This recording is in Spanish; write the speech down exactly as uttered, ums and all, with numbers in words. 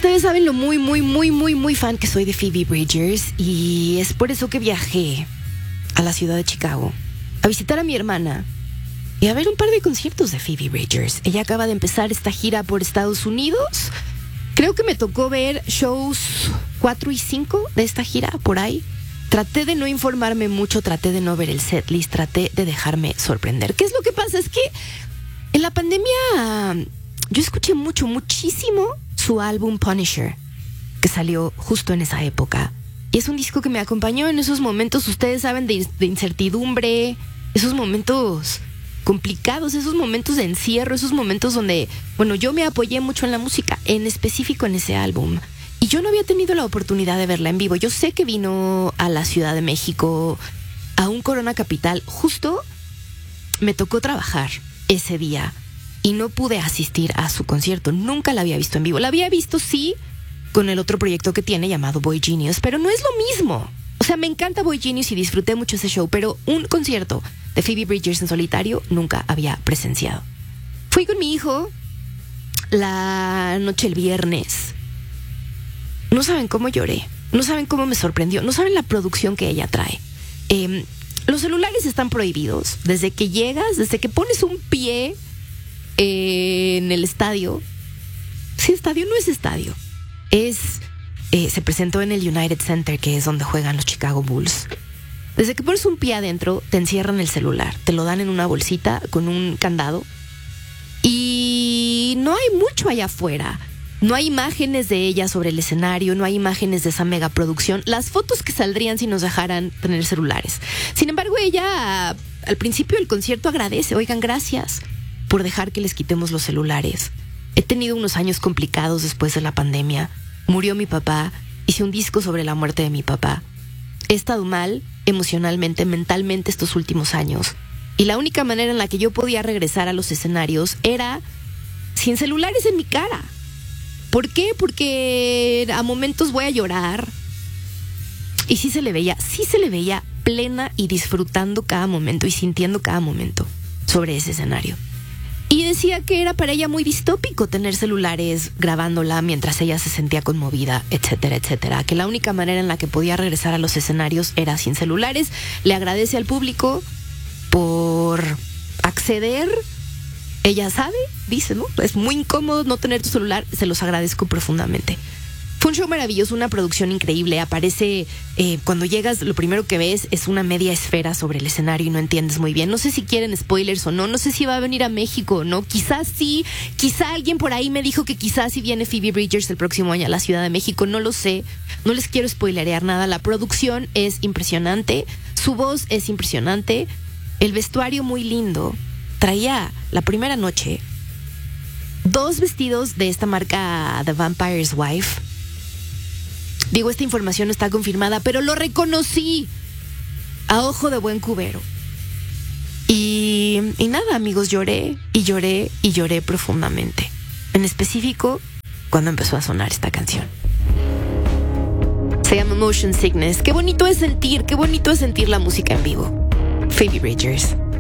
Ustedes saben lo muy, muy, muy, muy, muy fan que soy de Phoebe Bridgers y es por eso que viajé a la ciudad de Chicago a visitar a mi hermana y a ver un par de conciertos de Phoebe Bridgers. Ella acaba de empezar esta gira por Estados Unidos. Creo que me tocó ver shows cuatro y cinco de esta gira por ahí. Traté de no informarme mucho, traté de no ver el setlist, traté de dejarme sorprender. ¿Qué es lo que pasa? Es que en la pandemia yo escuché mucho, muchísimo su álbum Punisher, que salió justo en esa época. Y es un disco que me acompañó en esos momentos, ustedes saben, de, de incertidumbre, esos momentos complicados, esos momentos de encierro, esos momentos donde, bueno, yo me apoyé mucho en la música, en específico en ese álbum. Y yo no había tenido la oportunidad de verla en vivo. Yo sé que vino a la Ciudad de México, a un Corona Capital. Justo me tocó trabajar ese día y no pude asistir a su concierto. Nunca la había visto en vivo. La había visto, sí, con el otro proyecto que tiene llamado Boy Genius, pero no es lo mismo. O sea, me encanta Boy Genius y disfruté mucho ese show, pero un concierto de Phoebe Bridgers en solitario nunca había presenciado. Fui con mi hijo la noche el viernes. No saben cómo lloré, no saben cómo me sorprendió, no saben la producción que ella trae. Eh, los celulares están prohibidos desde que llegas, desde que pones un pie eh, en el estadio. Sí, estadio no es estadio. Es, eh, se presentó en el United Center, que es donde juegan los Chicago Bulls. Desde que pones un pie adentro, te encierran el celular, te lo dan en una bolsita con un candado y no hay mucho allá afuera. No hay imágenes de ella sobre el escenario, no hay imágenes de esa megaproducción, las fotos que saldrían si nos dejaran tener celulares. Sin embargo, ella al principio del concierto agradece, oigan, gracias por dejar que les quitemos los celulares. He tenido unos años complicados después de la pandemia. Murió mi papá, hice un disco sobre la muerte de mi papá. He estado mal emocionalmente, mentalmente estos últimos años. Y la única manera en la que yo podía regresar a los escenarios era sin celulares en mi cara. ¿Por qué? Porque a momentos voy a llorar. Y sí se le veía, sí se le veía plena y disfrutando cada momento y sintiendo cada momento sobre ese escenario. Y decía que era para ella muy distópico tener celulares grabándola mientras ella se sentía conmovida, etcétera, etcétera. Que la única manera en la que podía regresar a los escenarios era sin celulares. Le agradece al público por acceder. Ella sabe, dice, ¿no? Es muy incómodo no tener tu celular, se los agradezco profundamente. Fue un show maravilloso, una producción increíble. Aparece, eh, cuando llegas, lo primero que ves es una media esfera sobre el escenario y no entiendes muy bien. No sé si quieren spoilers o no, no sé si va a venir a México o no. Quizás sí, quizá alguien por ahí me dijo que quizás sí viene Phoebe Bridgers el próximo año a la Ciudad de México. No lo sé, no les quiero spoilerear nada. La producción es impresionante, su voz es impresionante, el vestuario muy lindo. Traía la primera noche dos vestidos de esta marca The Vampire's Wife. Digo, esta información no está confirmada, pero lo reconocí a ojo de buen cubero. Y, y nada, amigos, lloré y lloré y lloré profundamente. En específico, cuando empezó a sonar esta canción. Se llama Motion Sickness. Qué bonito es sentir, qué bonito es sentir la música en vivo. Phoebe Bridgers.